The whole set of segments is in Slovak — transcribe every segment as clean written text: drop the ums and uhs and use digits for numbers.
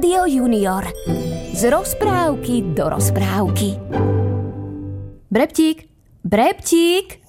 Rádio Junior. Z rozprávky do rozprávky. Breptík, Breptík.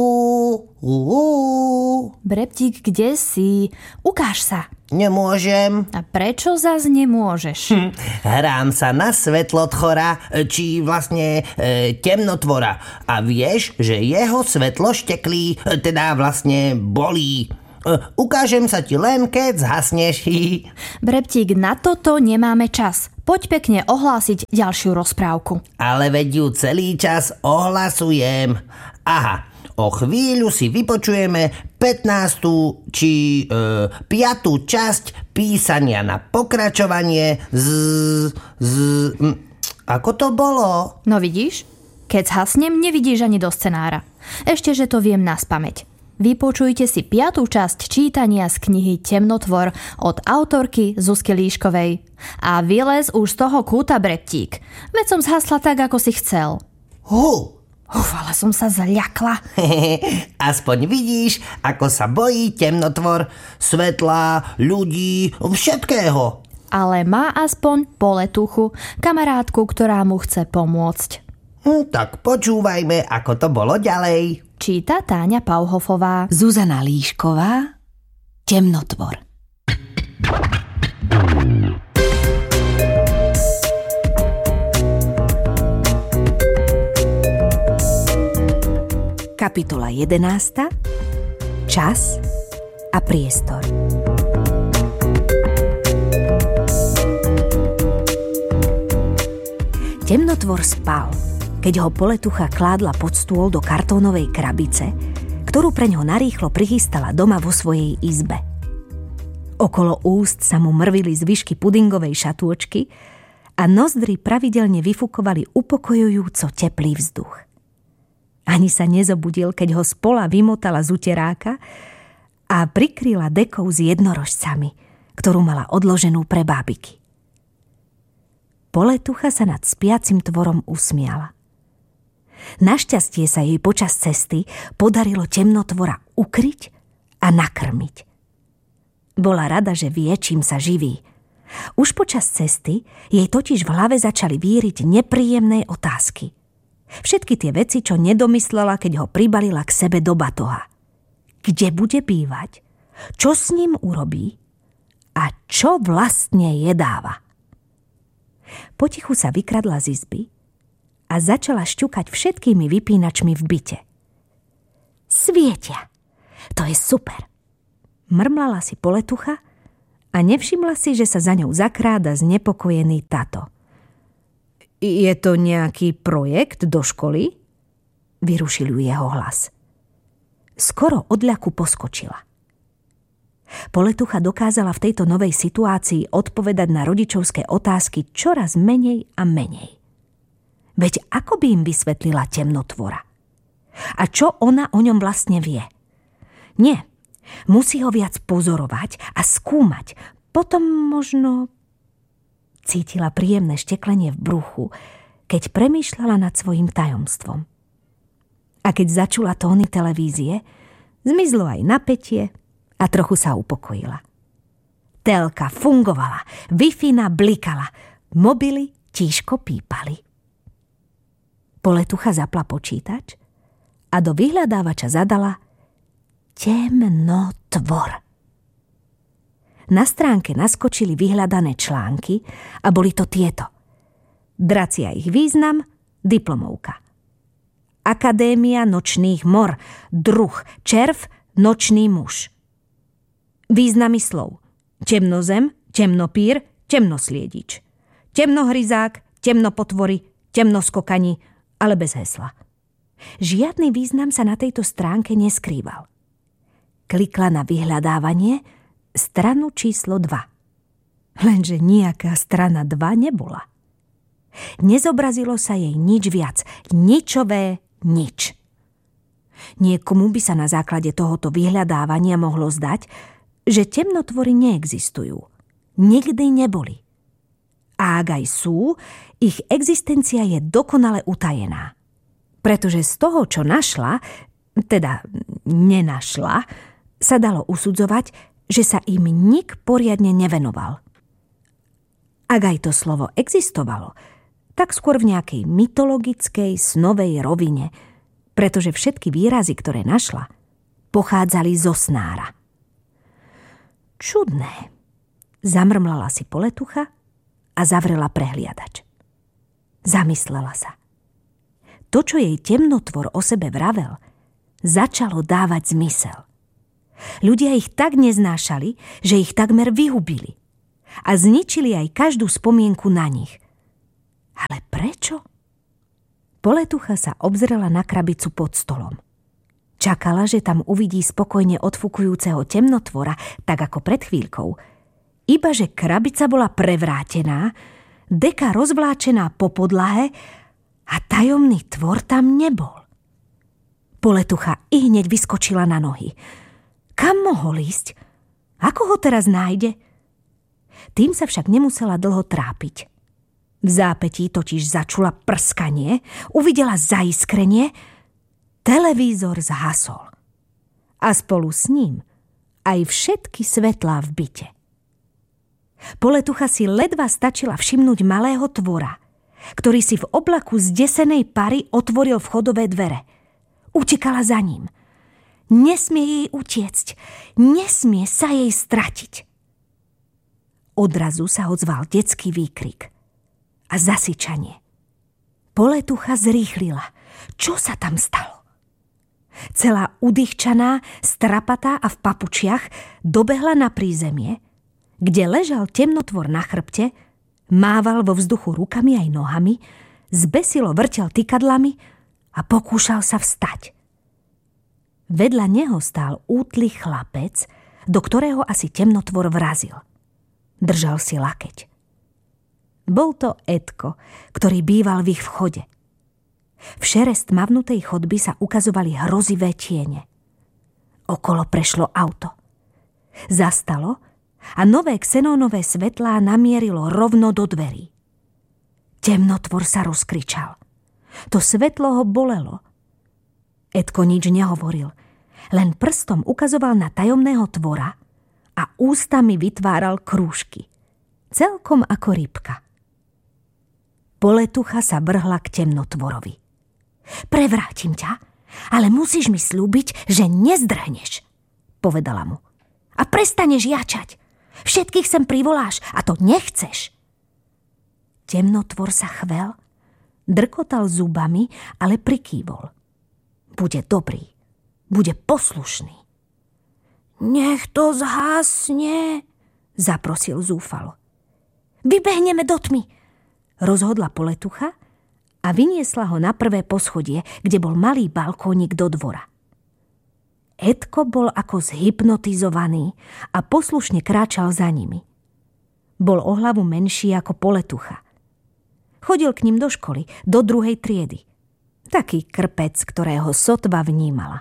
Breptík, kde si? Ukáž sa. Nemôžem. A prečo zas nemôžeš? Hrám sa na svetlotchora, či vlastne temnotvora. A vieš, že jeho svetlo šteklí, teda vlastne bolí. Ukážem sa ti len, keď zhasneš. Breptík, na toto nemáme čas. Poď pekne ohlásiť ďalšiu rozprávku. Ale veď ju celý čas ohlasujem. Aha, o chvíľu si vypočujeme 15. či 5. časť písania na pokračovanie Ako to bolo? No vidíš? Keď zhasnem, nevidíš ani do scenára. Ešte, že to viem naspamäť. Vypočujte si 5. časť čítania z knihy Temnotvor od autorky Zuzky Líškovej. A vylez už z toho kúta, Breptík. Veď som zhasla tak, ako si chcel. Ale som sa zľakla. Aspoň vidíš, ako sa bojí temnotvor, svetla, ľudí, všetkého. Ale má aspoň poletuchu, kamarátku, ktorá mu chce pomôcť. Tak počúvajme, ako to bolo ďalej. Číta Táňa Pauhofová. Zuzana Líšková. Temnotvor. Kapitola 11. Čas a priestor. Temnotvor spal, keď ho poletucha kládla pod stôl do kartónovej krabice, ktorú preňho narýchlo prichystala doma vo svojej izbe. Okolo úst sa mu mrvili zvyšky pudingovej šatôčky a nozdry pravidelne vyfukovali upokojujúco teplý vzduch. Ani sa nezobudil, keď ho spola vymotala z uteráka a prikryla dekou s jednorožcami, ktorú mala odloženú pre bábiky. Poletucha sa nad spiacim tvorom usmiala. Našťastie sa jej počas cesty podarilo temnotvora ukryť a nakrmiť. Bola rada, že vie, čím sa živí. Už počas cesty jej totiž v hlave začali víriť nepríjemné otázky. Všetky tie veci, čo nedomyslela, keď ho pribalila k sebe do batoha. Kde bude bývať? Čo s ním urobí? A čo vlastne jedáva? Potichu sa vykradla z izby a začala šťukať všetkými vypínačmi v byte. Svietia! To je super! Mrmlala si poletucha a nevšimla si, že sa za ňou zakráda znepokojený tato. Je to nejaký projekt do školy? Vyrušil ju jeho hlas. Skoro od ľaku poskočila. Poletucha dokázala v tejto novej situácii odpovedať na rodičovské otázky čoraz menej a menej. Veď ako by im vysvetlila temnotvora? A čo ona o ňom vlastne vie? Nie, musí ho viac pozorovať a skúmať. Potom možno... Cítila príjemné šteklenie v bruchu, keď premýšľala nad svojím tajomstvom. A keď začula tóny televízie, zmizlo aj napätie a trochu sa upokojila. Telka fungovala, Wi-Fi blikala, mobily tížko pípali. Poletucha zapla počítač a do vyhľadávača zadala Temnotvor. Na stránke naskočili vyhľadané články a boli to tieto. Dracia ich význam, diplomovka. Akadémia nočných mor, druh, červ, nočný muž. Významy slov. Temnozem, temnopír, temnosliedič. Temnohryzák, temnopotvory, temnoskokani, ale bez hesla. Žiadny význam sa na tejto stránke neskrýval. Klikla na vyhľadávanie stranu číslo 2. Lenže nejaká strana 2 nebola. Nezobrazilo sa jej nič viac, ničové nič. Niekomu by sa na základe tohoto vyhľadávania mohlo zdať, že temnotvory neexistujú. Nikdy neboli. A ak aj sú, ich existencia je dokonale utajená. Pretože z toho, čo našla, teda nenašla, sa dalo usudzovať, že sa im nik poriadne nevenoval. Ak aj to slovo existovalo, tak skôr v nejakej mytologickej, snovej rovine, pretože všetky výrazy, ktoré našla, pochádzali zo snára. Čudné. Zamrmlala si poletucha a zavrela prehliadač. Zamyslela sa. To, čo jej temnotvor o sebe vravel, začalo dávať zmysel. Ľudia ich tak neznášali, že ich takmer vyhubili a zničili aj každú spomienku na nich. Ale prečo? Poletucha sa obzrela na krabicu pod stolom. Čakala, že tam uvidí spokojne odfukujúceho temnotvora, tak ako pred chvíľkou. Ibaže krabica bola prevrátená, deka rozvláčená po podlahe a tajomný tvor tam nebol. Poletucha ihneď vyskočila na nohy. Kam mohol ísť? Ako ho teraz nájde? Tým sa však nemusela dlho trápiť. V zápätí totiž začula prskanie, uvidela zaiskrenie, televízor zhasol. A spolu s ním aj všetky svetlá v byte. Poletucha si ledva stačila všimnúť malého tvora, ktorý si v oblaku zdesenej pary otvoril vchodové dvere. Utekala za ním. Nesmie jej utiecť, nesmie sa jej stratiť. Odrazu sa ozval detský výkrik a zasyčanie. Poletucha zrýchlila. Čo sa tam stalo? Celá udýchčaná, strapatá a v papučiach dobehla na prízemie, kde ležal temnotvor na chrbte, mával vo vzduchu rukami aj nohami, zbesilo vrtel tykadlami a pokúšal sa vstať. Vedľa neho stál útly chlapec, do ktorého asi temnotvor vrazil. Držal si lakeť. Bol to Edko, ktorý býval v ich vchode. V šere stmavnutej chodby sa ukazovali hrozivé tiene. Okolo prešlo auto. Zastalo a nové xenónové svetlá namierilo rovno do dverí. Temnotvor sa rozkričal. To svetlo ho bolelo. Edko nič nehovoril, len prstom ukazoval na tajomného tvora a ústami vytváral krúžky. Celkom ako rybka. Poletucha sa vrhla k temnotvorovi. Prevrátim ťa, ale musíš mi slúbiť, že nezdrhneš, povedala mu. A prestaneš jačať. Všetkých sem privoláš a to nechceš. Temnotvor sa chvel, drkotal zubami, ale prikývol. Bude dobrý, bude poslušný. Nech to zhasne, zaprosil zúfalo. Vybehneme do tmy, rozhodla poletucha a vyniesla ho na prvé poschodie, kde bol malý balkónik do dvora. Edko bol ako zhypnotizovaný a poslušne kráčal za nimi. Bol o hlavu menší ako poletucha. Chodil k ním do školy, do 2. triedy. Taký krpec, ktorého sotva vnímala.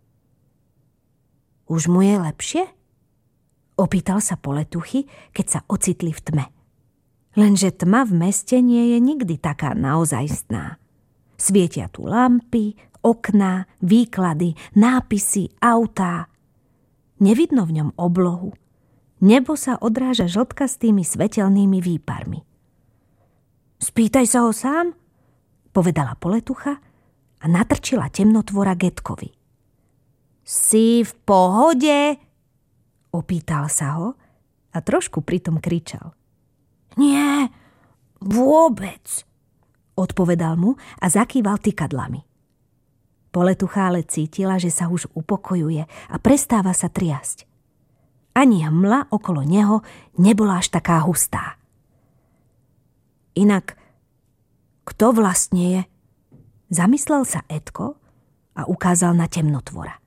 Už mu je lepšie? Opýtal sa poletuchy, keď sa ocitli v tme. Lenže tma v meste nie je nikdy taká naozajstná. Svietia tu lampy, okná, výklady, nápisy, autá. Nevidno v ňom oblohu. Nebo sa odráža žltkastými svetelnými výparmi. Spýtaj sa ho sám, povedala poletucha a natrčila temnotvora Gedkovi. Si v pohode? Opýtal sa ho a trošku pritom kričal. Nie, vôbec, odpovedal mu a zakýval tykadlami. Poletucha ale cítila, že sa už upokojuje a prestáva sa triasť. Ani hmla okolo neho nebola až taká hustá. Inak, kto vlastne je? Zamyslel sa Edko a ukázal na temnotvora.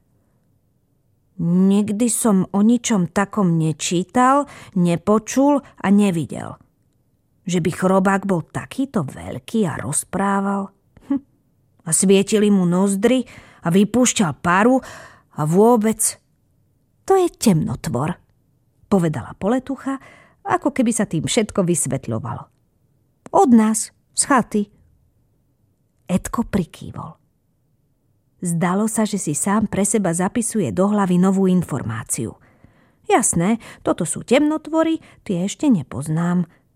Nikdy som o ničom takom nečítal, nepočul a nevidel. Že by chrobák bol takýto veľký a rozprával. A svietili mu nozdry a vypúšťal paru a vôbec... To je temnotvor, povedala poletucha, ako keby sa tým všetko vysvetľovalo. Od nás, z chaty. Edko prikývol. Zdalo sa, že si sám pre seba zapisuje do hlavy novú informáciu. Jasné, toto sú temnotvory, tie ešte nepoznám.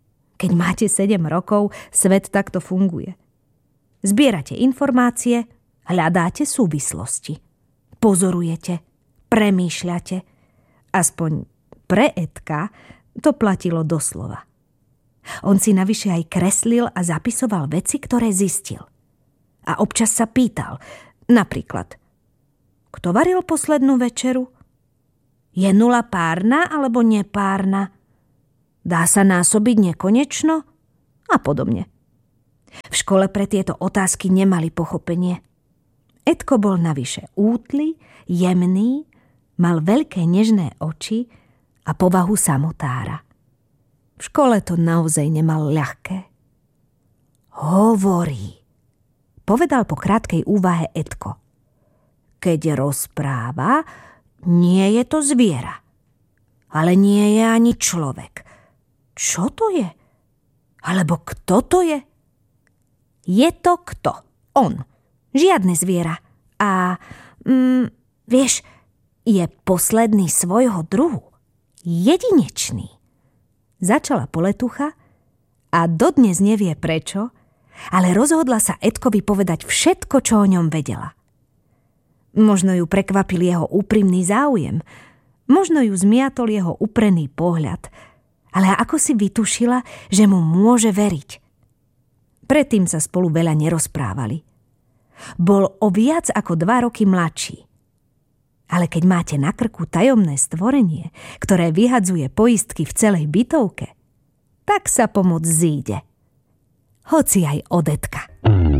Keď máte 7 rokov, svet takto funguje. Zbierate informácie, hľadáte súvislosti. Pozorujete, premýšľate. Aspoň pre Edka to platilo doslova. On si navyše aj kreslil a zapisoval veci, ktoré zistil. A občas sa pýtal, napríklad, kto varil poslednú večeru? Je nula párna alebo nepárna? Dá sa násobiť nekonečno? A podobne. V škole pre tieto otázky nemali pochopenie. Edko bol navyše útly, jemný, mal veľké nežné oči a povahu samotára. V škole to naozaj nemal ľahké. Hovorí, povedal po krátkej úvahe Edko. Keď rozpráva, nie je to zviera. Ale nie je ani človek. Čo to je? Alebo kto to je? Je to kto? On. Žiadne zviera. A, vieš, je posledný svojho druhu. Jedinečný. Začala poletucha a dodnes nevie prečo, ale rozhodla sa Edkovi povedať všetko, čo o ňom vedela. Možno ju prekvapil jeho úprimný záujem, možno ju zmiatol jeho uprený pohľad, ale ako si vytušila, že mu môže veriť. Predtým sa spolu veľa nerozprávali. Bol o viac ako 2 roky mladší. Ale keď máte na krku tajomné stvorenie, ktoré vyhadzuje poistky v celej bytovke, tak sa pomoc zíde. Hoci aj od Edka.